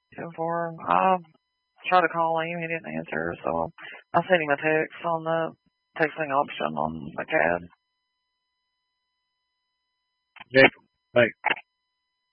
for him. I tried to call him. He didn't answer, so I sent him a text on the texting option on the CAD. Jake, hey.